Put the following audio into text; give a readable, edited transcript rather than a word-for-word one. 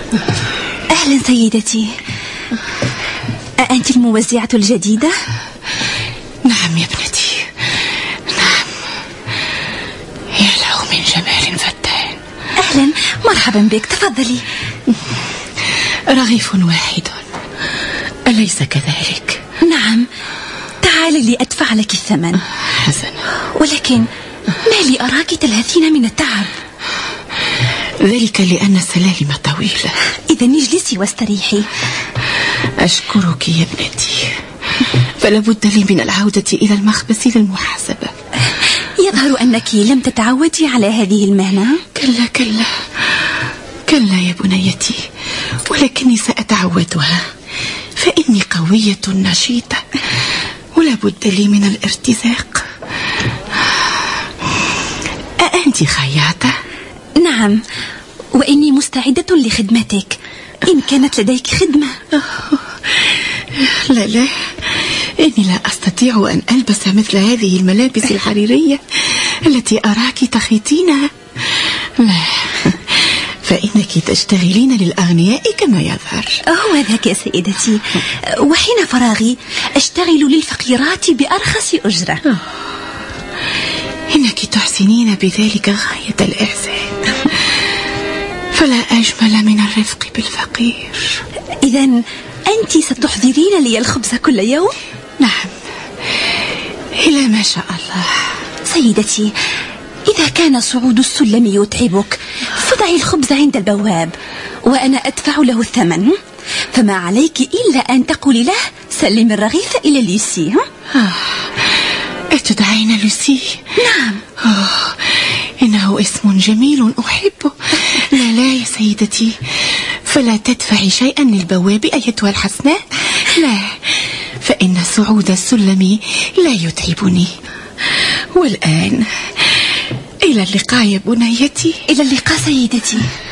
أهلا سيدتي، أأنت الموزعة الجديدة؟ نعم يا ابنتي، نعم. يا له من جمال فتان. أهلا، مرحبا بك، تفضلي. رغيف واحد، أليس كذلك؟ نعم، تعالي لأدفع لك الثمن. حسنا. ولكن ما لي أراك تلهثين من التعب؟ ذلك لأن السلالم طويلة. إذن اجلسي واستريحي. أشكرك يا ابنتي، فلا بد لي من العودة إلى المخبز للمحاسبة. يظهر أنك لم تتعودي على هذه المهنة. كلا كلا كلا يا بنيتي، ولكني سأتعودها، فإني قوية نشيطة ولا بد لي من الارتزاق. أأنت خياطة؟ نعم، وإني مستعدة لخدمتك إن كانت لديك خدمة. لا لا، إني لا أستطيع أن ألبس مثل هذه الملابس الحريرية التي أراك تخيطينها. لا، فإنك تشتغلين للأغنياء كما يظهر. هو ذاك يا سيدتي، وحين فراغي أشتغل للفقيرات بأرخص أجرة. إنك تحسنين بذلك غاية الإحسان، فلا أجمل من الرفق بالفقير. إذن أنت ستحضرين لي الخبز كل يوم؟ نعم، إلى ما شاء الله. سيدتي، إذا كان صعود السلم يتعبك فضعي الخبز عند البواب وأنا أدفع له الثمن، فما عليك إلا أن تقولي له سلم الرغيف إلى لوسي. أتدعين لوسي؟ نعم. إنه اسم جميل أحبه. لا لا يا سيدتي، فلا تدفعي شيئا للبواب أيتها الحسناء. لا، فإن صعود السلم لا يتعبني. والآن إلى اللقاء يا بنيتي. إلى اللقاء سيدتي.